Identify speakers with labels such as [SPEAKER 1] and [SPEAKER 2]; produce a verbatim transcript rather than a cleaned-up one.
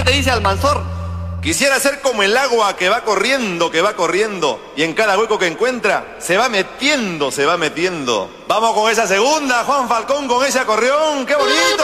[SPEAKER 1] ¿Qué te dice Almanzor?
[SPEAKER 2] Quisiera ser como el agua que va corriendo, que va corriendo, y en cada hueco que encuentra, se va metiendo, se va metiendo. Vamos con esa segunda, Juan Falcón, con ese acordeón, ¡qué bonito!